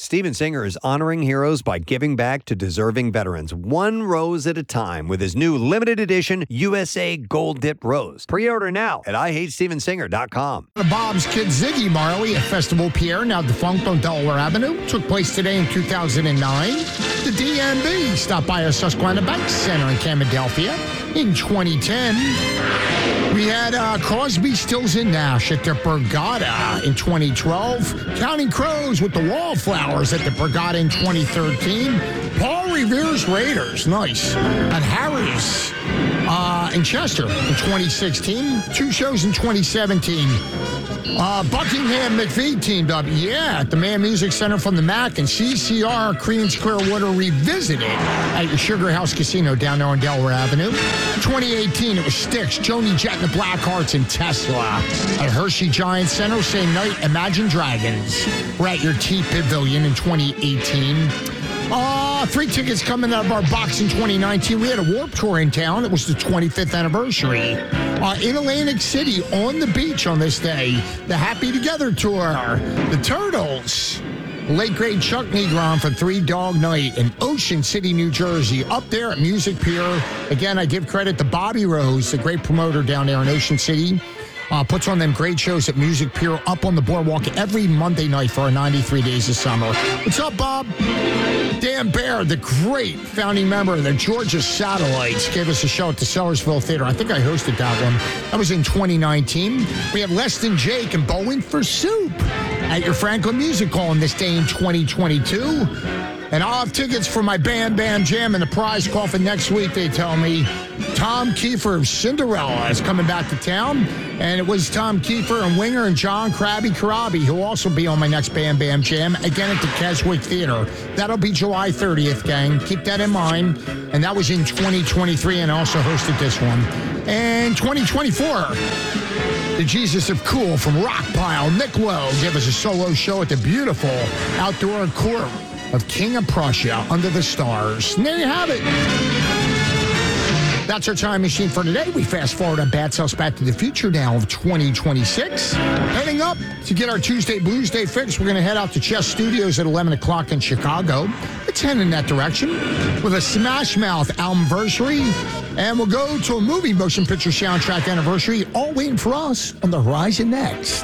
Steven Singer is honoring heroes by giving back to deserving veterans, one rose at a time, with his new limited edition USA Gold Dipped Rose. Pre-order now at IHateStevenSinger.com. Bob's Kid Ziggy Marley at Festival Pierre, now defunct on Delaware Avenue, took place today in 2009. The DMV stopped by our Susquehanna Bank Center in Camadelphia in 2010. We had Crosby, Stills, and Nash at the Borgata in 2012. Counting Crows with the Wallflowers at the Borgata in 2013. Paul Revere's Raiders, nice. At Harry's in Chester in 2016. Two shows in 2017. Buckingham McVie teamed up, at the Mann Music Center from the Mac, and CCR Creedence Clearwater Revisited at your Sugar House Casino down there on Delaware Avenue. 2018, it was Styx, Joni Jett and the Blackhearts, and Tesla. At Hershey Giant Center, same night, Imagine Dragons. We're at your T-Pavilion in 2018. 3 tickets coming out of our box in 2019. We had a Warped Tour in town. It was the 25th anniversary. In Atlantic City, on the beach on this day, the Happy Together Tour. The Turtles. Late grade Chuck Negron for 3 Dog Night in Ocean City, New Jersey, up there at Music Pier. Again, I give credit to Bobby Rose, the great promoter down there in Ocean City. Puts on them great shows at Music Pier up on the boardwalk every Monday night for our 93 Days of Summer. What's up, Bob? Dan Baer, the great founding member of the Georgia Satellites, gave us a show at the Sellersville Theater. I think I hosted that one. That was in 2019. We have Less Than Jake and Bowling for Soup at your Franklin Music Hall on this day in 2022. And I'll have tickets for my Bam Bam Jam and the prize coffin next week, they tell me. Tom Kiefer of Cinderella is coming back to town. And it was Tom Kiefer and Winger and John Krabby Karabi who will also be on my next Bam Bam Jam, again at the Keswick Theater. That'll be July 30th, gang. Keep that in mind. And that was in 2023, and I also hosted this one. And 2024, the Jesus of Cool from Rockpile, Nick Lowe, gave us a solo show at the beautiful outdoor court of King of Prussia under the stars. And there you have it. That's our time machine for today. We fast forward on Bad Cells Back to the Future now of 2026. Heading up to get our Tuesday Blues Day fix, we're going to head out to Chess Studios at 11 o'clock in Chicago. Let's head in that direction with a Smash Mouth albumversary. And we'll go to a movie motion picture soundtrack anniversary, all waiting for us on the horizon next.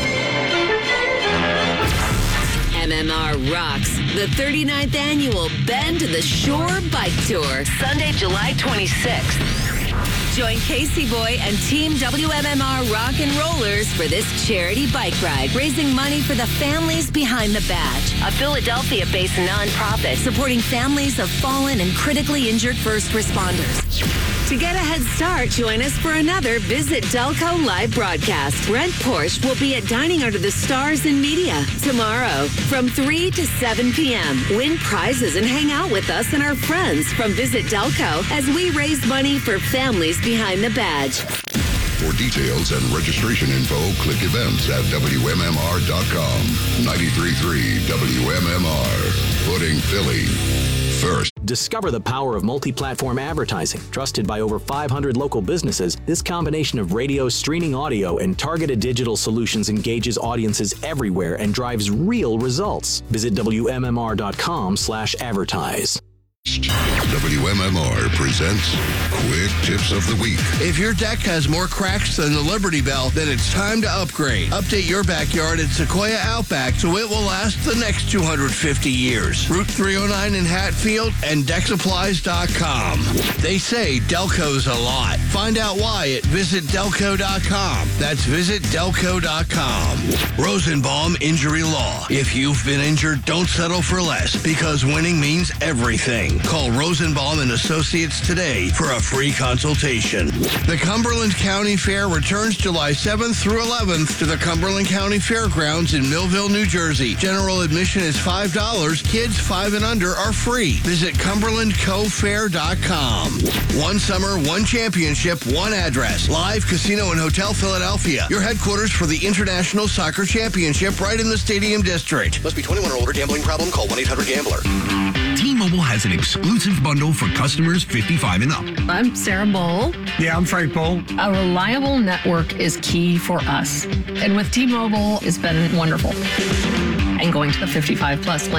MMR rocks the 39th annual Bend to the Shore Bike Tour, Sunday, July 26th. Join Casey Boy and Team WMMR Rock and Rollers for this charity bike ride, raising money for the Families Behind the Badge, a Philadelphia-based nonprofit supporting families of fallen and critically injured first responders. To get a head start, join us for another Visit Delco live broadcast. Brent Porsche will be at Dining Under the Stars in Media tomorrow from 3 to 7 p.m. Win prizes and hang out with us and our friends from Visit Delco as we raise money for Families Behind the Badge. For details and registration info, click events at WMMR.com. 93.3 WMMR. Putting Philly first. Discover the power of multi-platform advertising. Trusted by over 500 local businesses, this combination of radio, streaming audio, and targeted digital solutions engages audiences everywhere and drives real results. Visit WMMR.com/advertise. WMMR presents Quick Tips of the Week. If your deck has more cracks than the Liberty Bell, then it's time to upgrade. Update your backyard at Sequoia Outback so it will last the next 250 years. Route 309 in Hatfield and DeckSupplies.com. They say Delco's a lot. Find out why at VisitDelco.com. That's VisitDelco.com. Rosenbaum Injury Law. If you've been injured, don't settle for less, because winning means everything. Call Rosenbaum and Associates today for a free consultation. The Cumberland County Fair returns July 7th through 11th to the Cumberland County Fairgrounds in Millville, New Jersey. General admission is $5. Kids 5 and under are free. Visit CumberlandCoFair.com. One summer, one championship, one address. Live Casino and Hotel Philadelphia. Your headquarters for the International Soccer Championship right in the Stadium District. Must be 21 or older. Gambling problem? Call 1-800-GAMBLER. T-Mobile has an exclusive bundle for customers 55 and up. I'm Sarah Bowl. Yeah, I'm Frank Bowl. A reliable network is key for us. And with T-Mobile, it's been wonderful. And going to the 55 plus